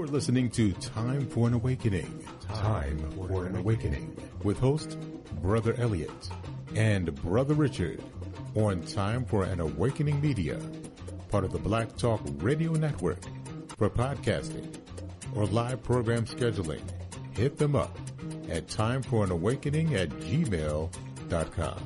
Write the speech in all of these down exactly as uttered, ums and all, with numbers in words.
You're listening to Time for an Awakening. Time for an Awakening. With host Brother Elliot and Brother Richard on Time for an Awakening Media, part of the Black Talk Radio Network. For podcasting or live program scheduling, hit them up at timeforanawakening at gmail dot com.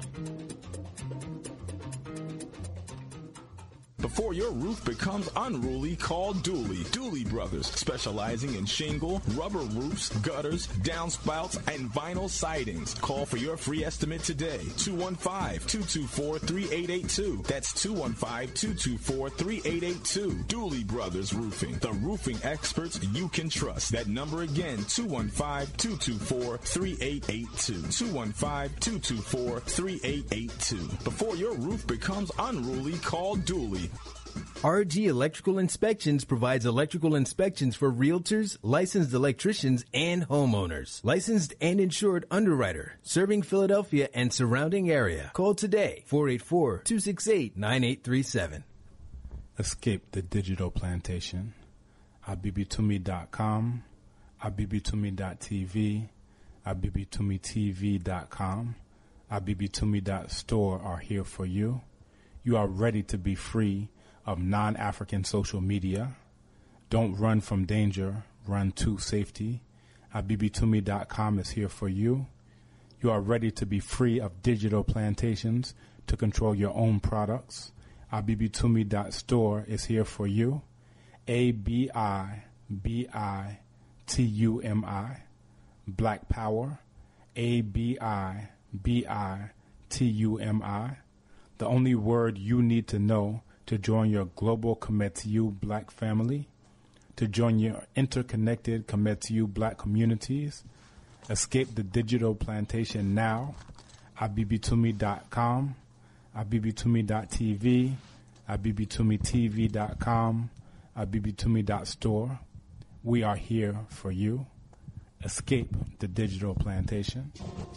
Before your roof becomes unruly, call Dooley. Dooley Brothers, specializing in shingle, rubber roofs, gutters, downspouts, and vinyl sidings. Call for your free estimate today. two one five, two two four, three eight eight two. That's two one five, two two four, three eight eight two. Dooley Brothers Roofing, the roofing experts you can trust. That number again, two one five, two two four, three eight eight two. two one five, two two four, three eight eight two. Before your roof becomes unruly, call Dooley. R G Electrical Inspections provides electrical inspections for realtors, licensed electricians, and homeowners. Licensed and insured underwriter, serving Philadelphia and surrounding area. Call today, four eight four, two six eight, nine eight three seven. Escape the digital plantation. abibitumi dot com, abibitumi dot t v, abibitumi t v dot com, abibitumi dot store are here for you. You are ready to be free of non-African social media. Don't run from danger, run to safety. abibitumi dot com is here for you. You are ready to be free of digital plantations to control your own products. abibitumi dot store is here for you. A B I B I T U M I, Black Power. A B I B I T U M I. The only word you need to know to join your global Kemetiu black family, to join your interconnected Kemetiu black communities. Escape the digital plantation now. abibitumi dot com, abibitumi dot t v, abibitumi t v dot com, abibitumi dot store. We are here for you. Escape the digital plantation.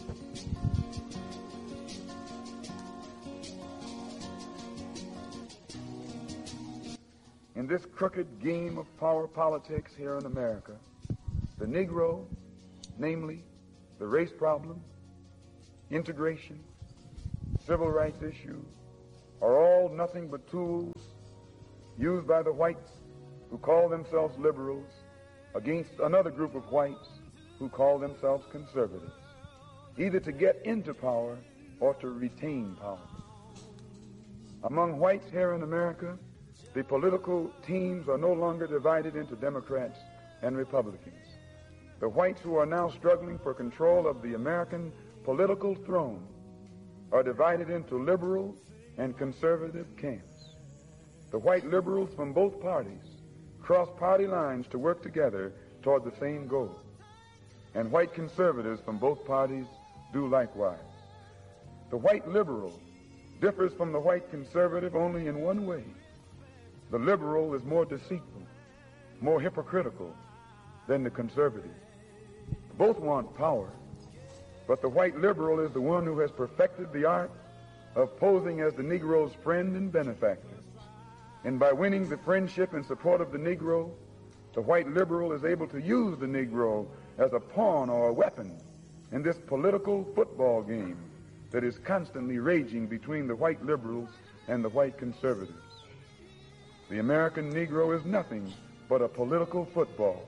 In this crooked game of power politics here in America, the Negro, namely the race problem, integration, civil rights issues, are all nothing but tools used by the whites who call themselves liberals against another group of whites who call themselves conservatives, either to get into power or to retain power. Among whites here in America, the political teams are no longer divided into Democrats and Republicans. The whites who are now struggling for control of the American political throne are divided into liberal and conservative camps. The white liberals from both parties cross party lines to work together toward the same goal. And white conservatives from both parties do likewise. The white liberal differs from the white conservative only in one way. The liberal is more deceitful, more hypocritical than the conservative. Both want power, but the white liberal is the one who has perfected the art of posing as the Negro's friend and benefactor. And by winning the friendship and support of the Negro, the white liberal is able to use the Negro as a pawn or a weapon in this political football game that is constantly raging between the white liberals and the white conservatives. The American Negro is nothing but a political football.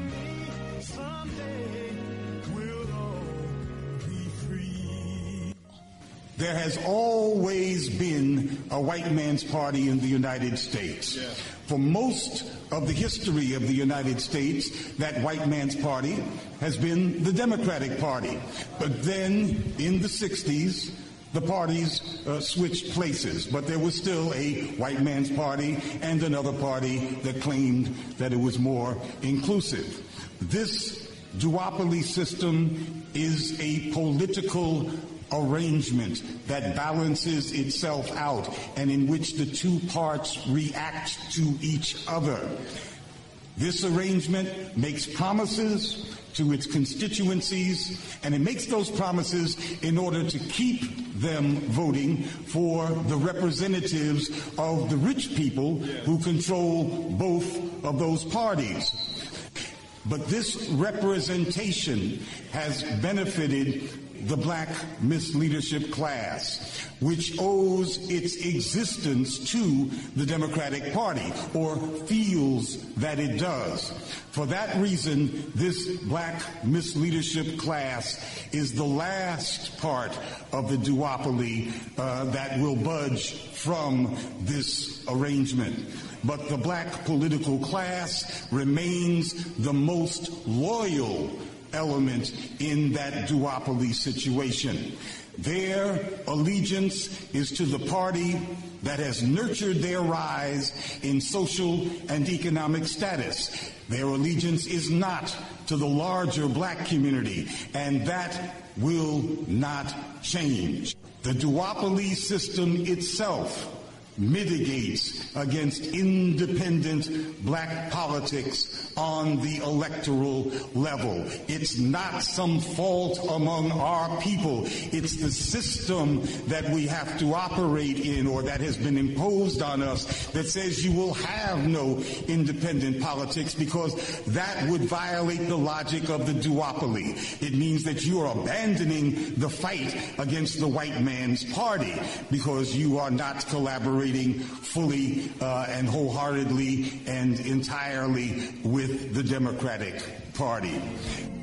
There has always been a white man's party in the United States. Yeah. For most of the history of the United States, that white man's party has been the Democratic Party. But then in the sixties, the parties uh, switched places, but there was still a white man's party and another party that claimed that it was more inclusive. This duopoly system is a political arrangement that balances itself out and in which the two parts react to each other. This arrangement makes promises to its constituencies, and it makes those promises in order to keep them voting for the representatives of the rich people who control both of those parties. But this representation has benefited the black misleadership class, which owes its existence to the Democratic Party, or feels that it does. For that reason, this black misleadership class is the last part of the duopoly uh, that will budge from this arrangement. But the black political class remains the most loyal element in that duopoly situation. Their allegiance is to the party that has nurtured their rise in social and economic status. Their allegiance is not to the larger black community, and that will not change. The duopoly system itself mitigates against independent black politics on the electoral level. It's not some fault among our people. It's the system that we have to operate in, or that has been imposed on us, that says you will have no independent politics, because that would violate the logic of the duopoly. It means that you are abandoning the fight against the white man's party, because you are not collaborating fully uh, and wholeheartedly and entirely with the Democratic Party.